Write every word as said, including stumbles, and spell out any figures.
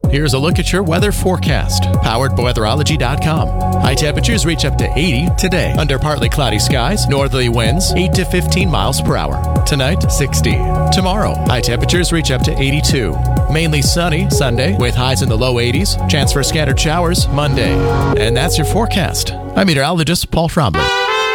Here's a look at your weather forecast, powered by weatherology dot com. High temperatures reach up to eighty today, under partly cloudy skies, northerly winds eight to fifteen miles per hour. Tonight, sixty. Tomorrow, high temperatures reach up to eighty-two. Mainly sunny Sunday, with highs in the low eighties. Chance for scattered showers Monday. And that's your forecast. I'm meteorologist Paul Trombley.